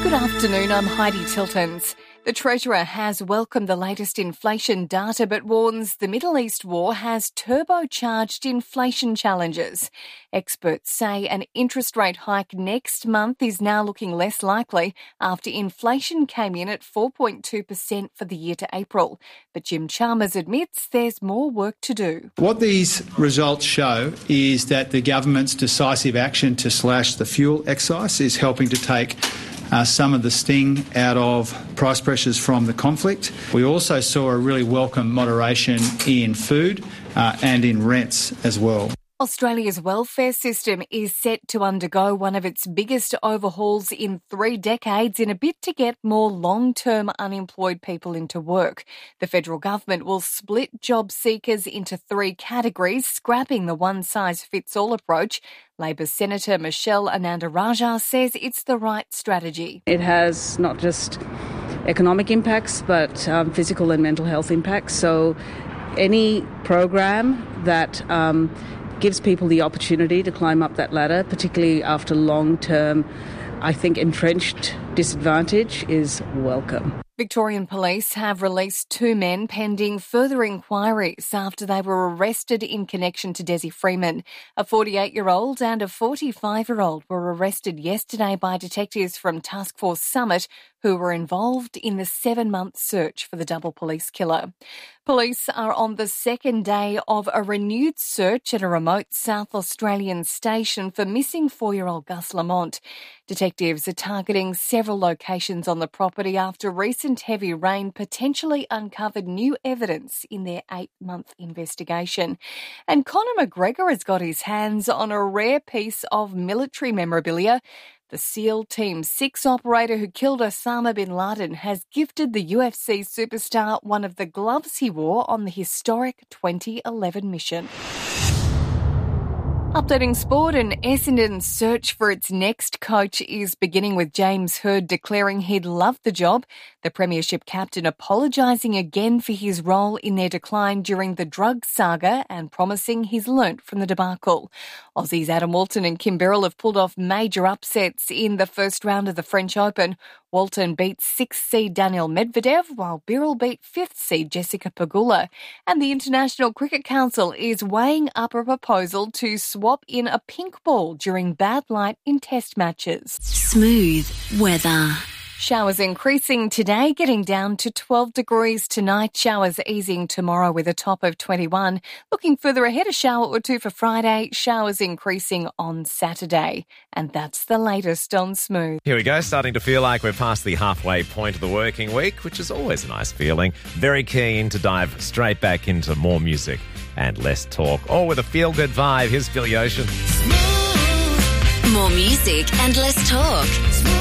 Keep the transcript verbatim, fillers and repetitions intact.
Good afternoon, I'm Heidi Tiltons. The Treasurer has welcomed the latest inflation data but warns the Middle East war has turbocharged inflation challenges. Experts say an interest rate hike next month is now looking less likely after inflation came in at four point two percent for the year to April. But Jim Chalmers admits there's more work to do. What these results show is that the government's decisive action to slash the fuel excise is helping to take Uh, some of the sting out of price pressures from the conflict. We also saw a really welcome moderation in food uh, and in rents as well. Australia's welfare system is set to undergo one of its biggest overhauls in three decades in a bid to get more long-term unemployed people into work. The federal government will split job seekers into three categories, scrapping the one-size-fits-all approach. Labor Senator Michelle Ananda-Rajah says it's the right strategy. It has not just economic impacts, but um, physical and mental health impacts. So any program that um, gives people the opportunity to climb up that ladder, particularly after long-term, I think, entrenched disadvantage, is welcome. Victorian police have released two men pending further inquiries after they were arrested in connection to Desi Freeman. A forty-eight-year-old and a forty-five-year-old were arrested yesterday by detectives from Task Force Summit who were involved in the seven-month search for the double police killer. Police are on the second day of a renewed search at a remote South Australian station for missing four-year-old Gus Lamont. Detectives are targeting several locations on the property after recent heavy rain potentially uncovered new evidence in their eight-month investigation. And Conor McGregor has got his hands on a rare piece of military memorabilia. The SEAL Team six operator who killed Osama bin Laden has gifted the U F C superstar one of the gloves he wore on the historic twenty eleven mission. Updating sport, and Essendon's search for its next coach is beginning with James Hird declaring he'd love the job. The Premiership captain apologising again for his role in their decline during the drug saga and promising he's learnt from the debacle. Aussies Adam Walton and Kim Birrell have pulled off major upsets in the first round of the French Open. Walton beat sixth seed Daniel Medvedev, while Birrell beat fifth seed Jessica Pegula. And the International Cricket Council is weighing up a proposal to swap in a pink ball during bad light in test matches. Smooth weather. Showers increasing today, getting down to twelve degrees tonight. Showers easing tomorrow with a top of twenty-one. Looking further ahead, a shower or two for Friday. Showers increasing on Saturday. And that's the latest on Smooth. Here we go, starting to feel like we're past the halfway point of the working week, which is always a nice feeling. Very keen to dive straight back into more music and less talk. All with a feel-good vibe. Here's Billy Ocean. More music and less talk.